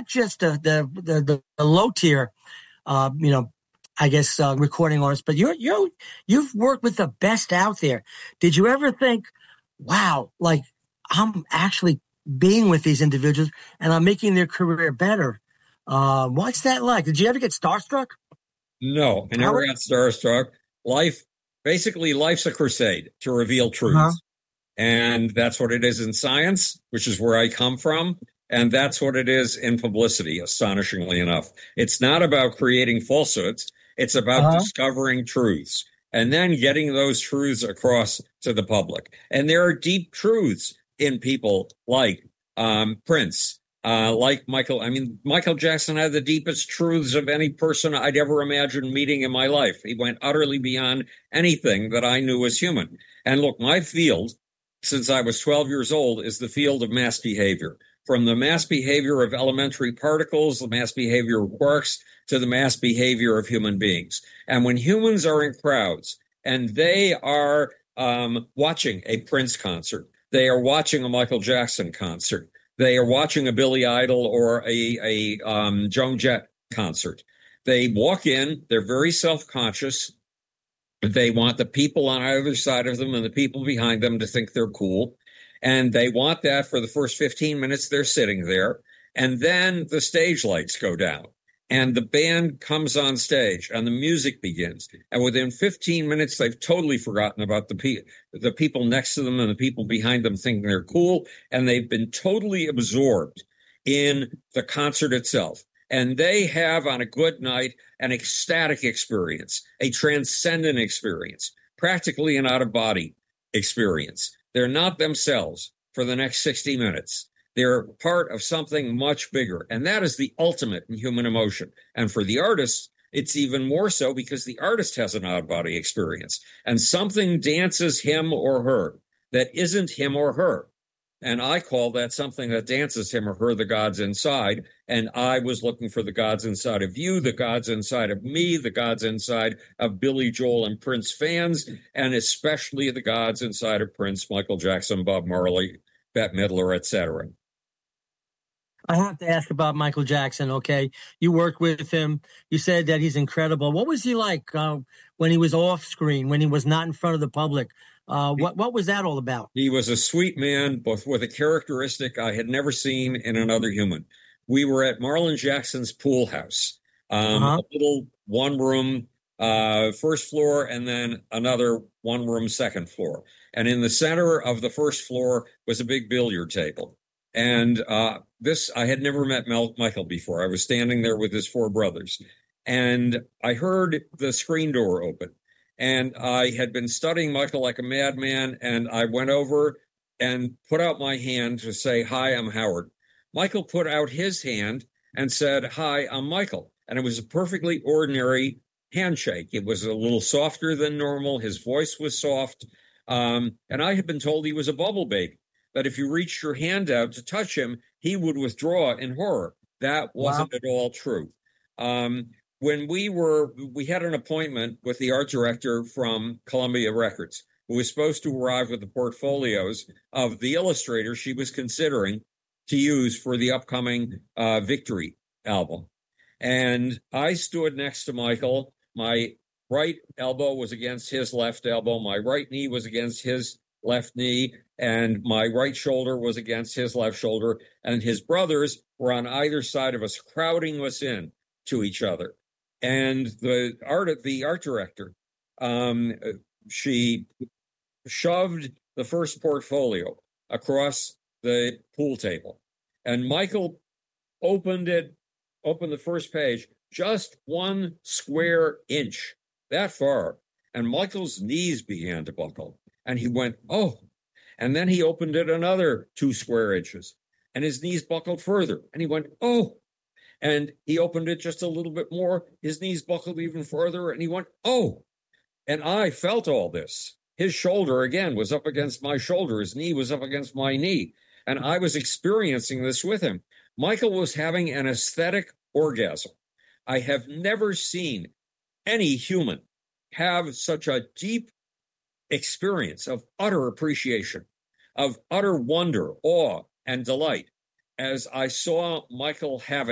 not just the low tier, I guess recording artists, but you've worked with the best out there. Did you ever think, wow, like I'm actually being with these individuals and I'm making their career better? What's that like? Did you ever get starstruck? No, I never got starstruck. Life's a crusade to reveal Uh-huh. truths. And that's what it is in science, which is where I come from. And that's what it is in publicity, astonishingly enough. It's not about creating falsehoods. It's about Uh-huh. discovering truths and then getting those truths across to the public. And there are deep truths in people like Prince, like Michael. I mean, Michael Jackson had the deepest truths of any person I'd ever imagined meeting in my life. He went utterly beyond anything that I knew was human. And look, my field, since I was 12 years old, is the field of mass behavior. From the mass behavior of elementary particles, the mass behavior of quarks, to the mass behavior of human beings. And when humans are in crowds and they are watching a Prince concert, they are watching a Michael Jackson concert, they are watching a Billy Idol or a Joan Jett concert, they walk in, they're very self-conscious. They want the people on either side of them and the people behind them to think they're cool. And they want that for the first 15 minutes they're sitting there. And then the stage lights go down and the band comes on stage and the music begins. And within 15 minutes, they've totally forgotten about the people next to them and the people behind them thinking they're cool. And they've been totally absorbed in the concert itself. And they have, on a good night, an ecstatic experience, a transcendent experience, practically an out-of-body experience. They're not themselves for the next 60 minutes. They're part of something much bigger. And that is the ultimate in human emotion. And for the artist, it's even more so because the artist has an out-of-body experience. And something dances him or her that isn't him or her. And I call that something that dances him or her, the gods inside. And I was looking for the gods inside of you, the gods inside of me, the gods inside of Billy Joel and Prince fans, and especially the gods inside of Prince, Michael Jackson, Bob Marley, Bette Midler, etc. I have to ask about Michael Jackson. Okay, you worked with him. You said that he's incredible. What was he like when he was off screen, when he was not in front of the public? What was that all about? He was a sweet man, but with a characteristic I had never seen in another human. We were at Marlon Jackson's pool house, Uh-huh. a little one-room first floor, and then another one-room second floor. And in the center of the first floor was a big billiard table. And I had never met Michael before. I was standing there with his four brothers, and I heard the screen door open. And I had been studying Michael like a madman, and I went over and put out my hand to say, "Hi, I'm Howard." Michael put out his hand and said, "Hi, I'm Michael." And it was a perfectly ordinary handshake. It was a little softer than normal. His voice was soft. And I had been told he was a bubble baby, that if you reached your hand out to touch him, he would withdraw in horror. That Wow. wasn't at all true. When we had an appointment with the art director from Columbia Records, who was supposed to arrive with the portfolios of the illustrators she was considering to use for the upcoming Victory album. And I stood next to Michael. My right elbow was against his left elbow. My right knee was against his left knee. And my right shoulder was against his left shoulder. And his brothers were on either side of us, crowding us in to each other. And the art director, she shoved the first portfolio across the pool table. And Michael opened the first page just 1 square inch, that far. And Michael's knees began to buckle. And he went, "Oh." And then he opened it another 2 square inches. And his knees buckled further. And he went, "Oh." And he opened it just a little bit more. His knees buckled even further. And he went, "Oh." And I felt all this. His shoulder, again, was up against my shoulder. His knee was up against my knee. And I was experiencing this with him. Michael was having an aesthetic orgasm. I have never seen any human have such a deep experience of utter appreciation, of utter wonder, awe, and delight as I saw Michael having